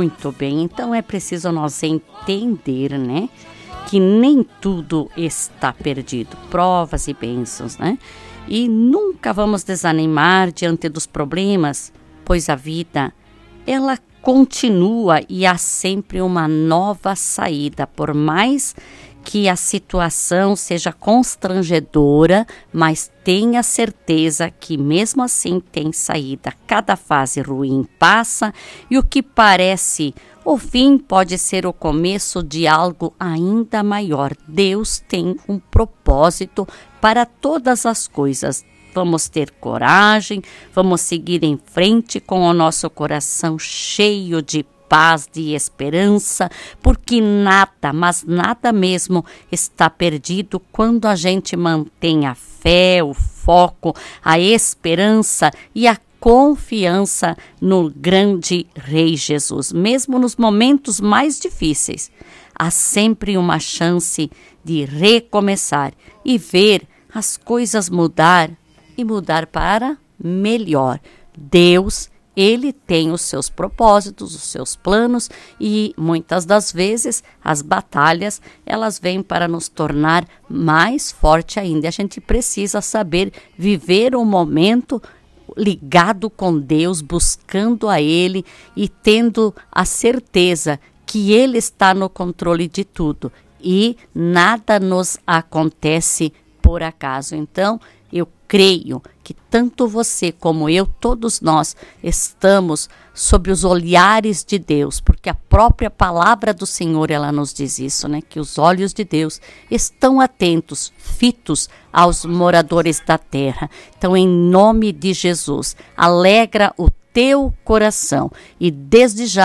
Muito bem, então é preciso nós entender, né, que nem tudo está perdido, provas e bênçãos, né? E nunca vamos desanimar diante dos problemas, pois a vida, ela continua e há sempre uma nova saída, por mais que a situação seja constrangedora, mas tenha certeza que mesmo assim tem saída. Cada fase ruim passa e o que parece o fim pode ser o começo de algo ainda maior. Deus tem um propósito para todas as coisas. Vamos ter coragem, vamos seguir em frente com o nosso coração cheio de paz, de esperança, porque nada, mas nada mesmo está perdido quando a gente mantém a fé, o foco, a esperança e a confiança no grande Rei Jesus. Mesmo nos momentos mais difíceis, há sempre uma chance de recomeçar e ver as coisas mudar e mudar para melhor. Deus, Ele tem os seus propósitos, os seus planos e muitas das vezes as batalhas, elas vêm para nos tornar mais forte ainda. A gente precisa saber viver o momento ligado com Deus, buscando a Ele e tendo a certeza que Ele está no controle de tudo e nada nos acontece por acaso. Então, eu creio que tanto você como eu, todos nós, estamos sob os olhares de Deus, porque a própria palavra do Senhor, ela nos diz isso, né? Que os olhos de Deus estão atentos, fitos aos moradores da terra. Então, em nome de Jesus, alegra o teu coração e desde já